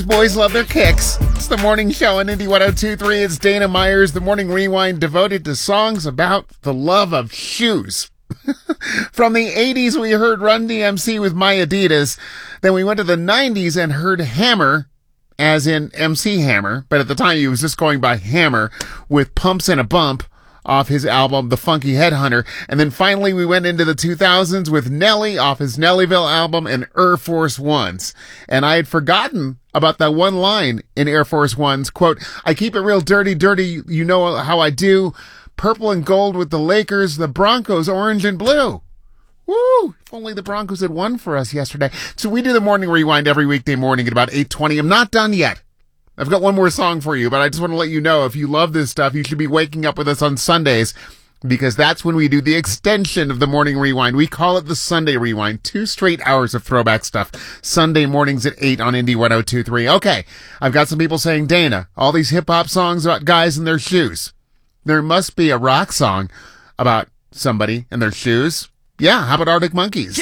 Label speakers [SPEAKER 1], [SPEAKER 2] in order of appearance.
[SPEAKER 1] Boys love their kicks. It's the morning show on Indy 102.3. It's Dana Myers, the morning rewind devoted to songs about the love of shoes. From the 80s, we heard Run DMC with My Adidas. Then we went to the 90s and heard Hammer, as in MC Hammer, but at the time he was just going by Hammer, with Pumps and a Bump off his album, The Funky Headhunter. And then finally we went into the 2000s with Nelly off his Nellyville album and Air Force Ones. And I had forgotten about that one line in Air Force One's, quote, I keep it real dirty, dirty, you know how I do. Purple and gold with the Lakers, the Broncos, orange and blue. Woo! If only the Broncos had won for us yesterday. So we do the morning rewind every weekday morning at about 8:20. I'm not done yet. I've got one more song for you, but I just want to let you know, if you love this stuff, you should be waking up with us on Sundays, because that's when we do the extension of the morning rewind. We call it the Sunday Rewind. 2 straight hours of throwback stuff. Sunday mornings at 8 on Indy 102.3. Okay, I've got some people saying, Dana, all these hip-hop songs about guys in their shoes. There must be a rock song about somebody and their shoes. Yeah, how about Arctic Monkeys?